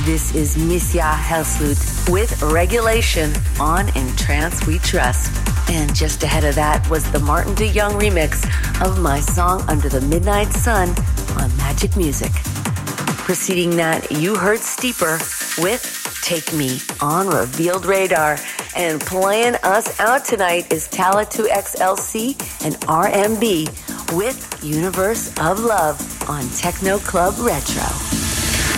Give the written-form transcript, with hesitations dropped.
This is Misja Helslut with Regulation on In Trance We Trust. And just ahead of that was the Martin DeYoung remix of my song Under the Midnight Sun on Magic Music. Preceding that, you heard Steeper with Take Me on Revealed Radar. And playing us out tonight is Tala 2XLC and RMB with Universe of Love on Techno Club Retro.